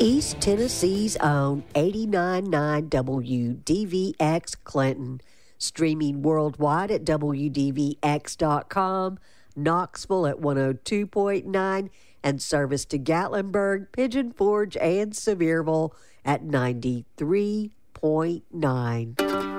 East Tennessee's own 89.9 WDVX Clinton, streaming worldwide at WDVX.com, Knoxville at 102.9, and service to Gatlinburg, Pigeon Forge, and Sevierville at 93.9.